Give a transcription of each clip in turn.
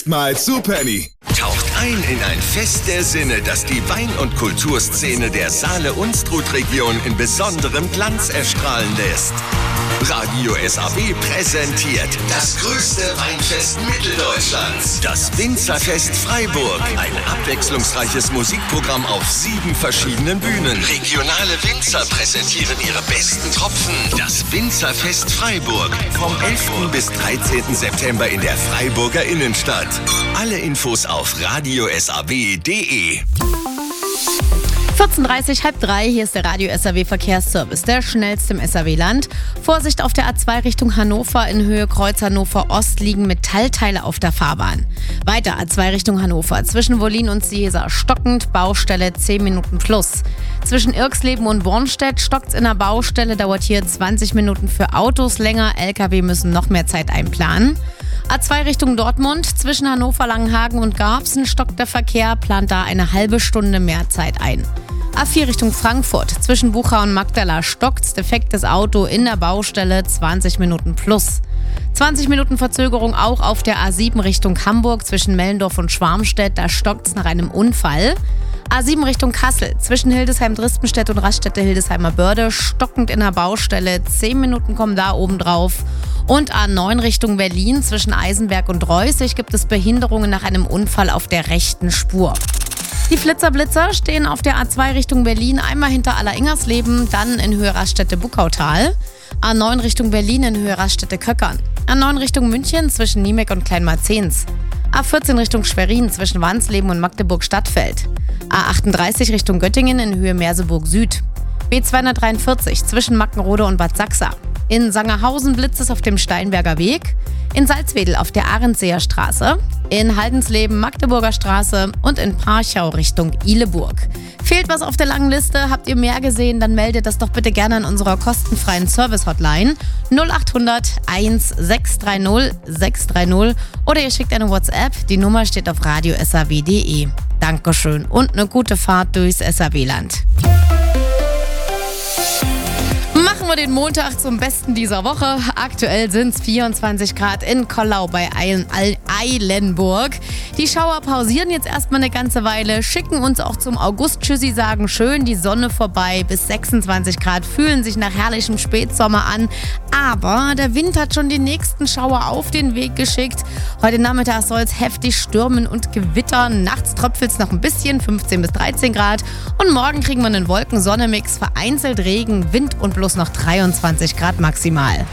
Mal zu Penny. Taucht ein in ein Fest der Sinne, das die Wein- und Kulturszene der Saale-Unstrut-Region in besonderem Glanz erstrahlen lässt. Radio SAW präsentiert das größte Weinfest Mitteldeutschlands. Das Winzerfest Freiburg. Ein abwechslungsreiches Musikprogramm auf 7 verschiedenen Bühnen. Regionale Winzer präsentieren ihre besten Tropfen. Das Winzerfest Freiburg. Vom 11. bis 13. September in der Freiburger Innenstadt. Alle Infos auf radiosaw.de. 14.30 halb 3, hier ist der Radio SAW Verkehrsservice, der schnellste im SAW-Land. Vorsicht auf der A2 Richtung Hannover, in Höhe Kreuz Hannover Ost liegen Metallteile auf der Fahrbahn. Weiter A2 Richtung Hannover, zwischen Wollin und Ciesa stockend, Baustelle 10 Minuten plus. Zwischen Irxleben und Bornstedt stockt's in der Baustelle, dauert hier 20 Minuten für Autos länger, LKW müssen noch mehr Zeit einplanen. A2 Richtung Dortmund, zwischen Hannover, Langenhagen und Garbsen stockt der Verkehr, plant da eine halbe Stunde mehr Zeit ein. A4 Richtung Frankfurt, zwischen Bucha und Magdala stockt's, defektes Auto in der Baustelle, 20 Minuten plus. 20 Minuten Verzögerung auch auf der A7 Richtung Hamburg, zwischen Mellendorf und Schwarmstedt, da stockt's nach einem Unfall. A7 Richtung Kassel, zwischen Hildesheim-Drispenstedt und Raststätte-Hildesheimer Börde, stockend in der Baustelle, 10 Minuten kommen da oben drauf. Und A9 Richtung Berlin, zwischen Eisenberg und Reußig gibt es Behinderungen nach einem Unfall auf der rechten Spur. Die Flitzer-Blitzer stehen auf der A2 Richtung Berlin, einmal hinter Alleringers-Leben, dann in Höhe Raststätte-Buckautal. A9 Richtung Berlin in Höhe Raststätte-Köckern. A9 Richtung München zwischen Niemek und Kleinmarzens. A14 Richtung Schwerin zwischen Wansleben und Magdeburg-Stadtfeld. A38 Richtung Göttingen in Höhe Merseburg B243 zwischen Mackenrode und Bad Sachsa. In Sangerhausen blitzt es auf dem Steinberger Weg, in Salzwedel auf der Arendseer Straße, in Haldensleben Magdeburger Straße und in Parchau Richtung Ihleburg. Fehlt was auf der langen Liste? Habt ihr mehr gesehen? Dann meldet das doch bitte gerne an unserer kostenfreien Service-Hotline 0800 1630 630 oder ihr schickt eine WhatsApp. Die Nummer steht auf radiosaw.de. Dankeschön und eine gute Fahrt durchs SAW-Land. Machen wir den Montag zum Besten dieser Woche. Aktuell sind es 24 Grad in Kollau bei Eilenburg. Die Schauer pausieren jetzt erstmal eine ganze Weile, schicken uns auch zum August-Tschüssi, sagen schön die Sonne vorbei. Bis 26 Grad fühlen sich nach herrlichem Spätsommer an. Aber der Wind hat schon die nächsten Schauer auf den Weg geschickt. Heute Nachmittag soll es heftig stürmen und gewittern. Nachts tröpfelt es noch ein bisschen, 15 bis 13 Grad. Und morgen kriegen wir einen Wolken-Sonne-Mix, vereinzelt Regen, Wind und bloß noch 23 Grad maximal.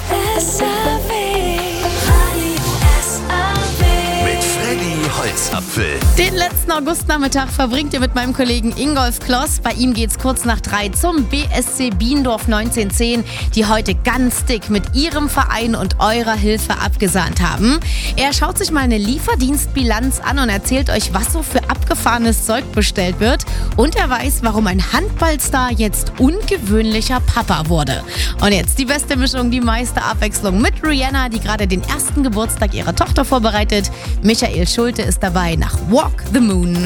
Holzapfel. Den letzten Augustnachmittag verbringt ihr mit meinem Kollegen Ingolf Kloss. Bei ihm geht's kurz nach 3 zum BSC Biendorf 1910, die heute ganz dick mit ihrem Verein und eurer Hilfe abgesahnt haben. Er schaut sich mal eine Lieferdienstbilanz an und erzählt euch, was so für abgefahrenes Zeug bestellt wird. Und er weiß, warum ein Handballstar jetzt ungewöhnlicher Papa wurde. Und jetzt die beste Mischung, die meiste Abwechslung mit Rihanna, die gerade den ersten Geburtstag ihrer Tochter vorbereitet. Michael Schulte ist dabei nach Walk the Moon.